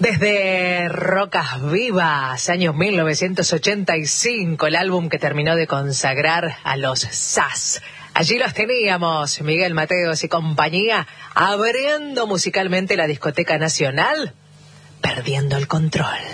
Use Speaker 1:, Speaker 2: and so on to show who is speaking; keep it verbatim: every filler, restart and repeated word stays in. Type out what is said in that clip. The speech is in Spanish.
Speaker 1: Desde Rocas Vivas, año mil novecientos ochenta y cinco, el álbum que terminó de consagrar a los Zaz. Allí los teníamos, Miguel Mateos y compañía, abriendo musicalmente la discoteca nacional, perdiendo el control.